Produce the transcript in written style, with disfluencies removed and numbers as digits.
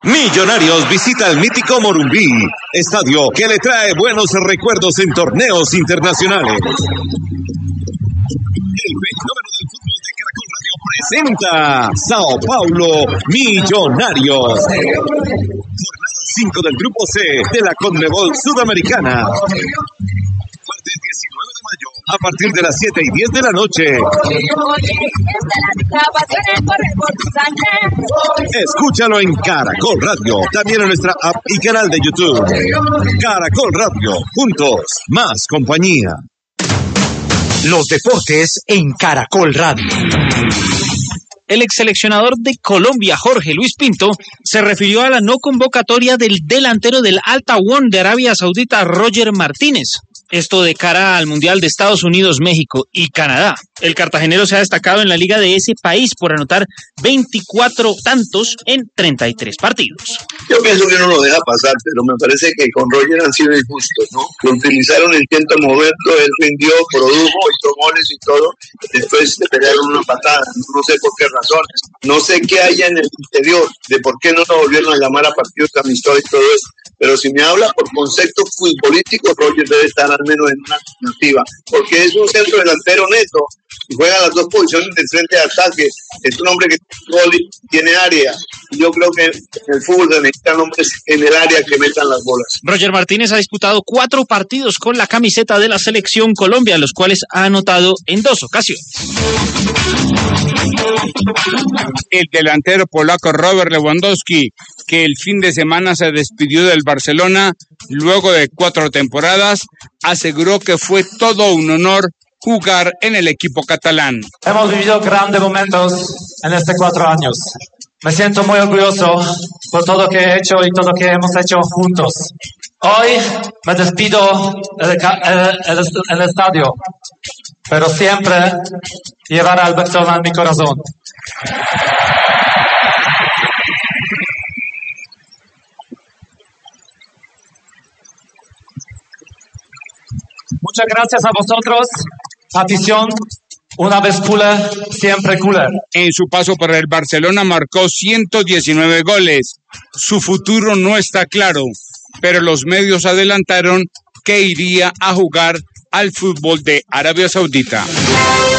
Millonarios visita el mítico Morumbí, estadio que le trae buenos recuerdos en torneos internacionales. El fenómeno del fútbol de Caracol Radio presenta Sao Paulo Millonarios. Jornada 5 del Grupo C de la Conmebol Sudamericana. Martes 19 de mayo, a partir de las 7:10 de la noche. Escúchalo en Caracol Radio, también en nuestra app y canal de YouTube. Caracol Radio, juntos, más compañía. Los deportes en Caracol Radio. El exseleccionador de Colombia, Jorge Luis Pinto, se refirió a la no convocatoria del delantero del Al Tawón de Arabia Saudita, Roger Martínez. Esto de cara al Mundial de Estados Unidos, México y Canadá. El cartagenero se ha destacado en la liga de ese país por anotar 24 tantos en 33 partidos. Yo pienso que no lo deja pasar, pero me parece que con Roger han sido injustos, ¿no? Lo utilizaron en cierto momento, él rindió, produjo, hizo goles y todo, después le pegaron una patada, no sé por qué razones, no sé qué haya en el interior, de por qué no lo volvieron a llamar a partidos amistosos y todo eso, pero si me habla por concepto futbolístico, Roger debe estar al menos en una alternativa, porque es un centro delantero neto y juega las dos posiciones del frente de ataque, es un hombre que tiene área, y yo creo que en el fútbol se necesitan hombres en el área que metan las bolas. Roger Martínez ha disputado 4 partidos con la camiseta de la Selección Colombia, los cuales ha anotado en 2 ocasiones. El delantero polaco Robert Lewandowski, que el fin de semana se despidió del Barcelona luego de 4 temporadas, aseguró que fue todo un honor jugar en el equipo catalán. Hemos vivido grandes momentos en estos 4 años. Me siento muy orgulloso por todo lo que he hecho y todo lo que hemos hecho juntos. Hoy me despido el estadio, pero siempre llevará al Barcelona en mi corazón. Muchas gracias a vosotros, afición. Una vez cooler, siempre cooler. En su paso por el Barcelona marcó 119 goles. Su futuro no está claro, pero los medios adelantaron que iría a jugar al fútbol de Arabia Saudita.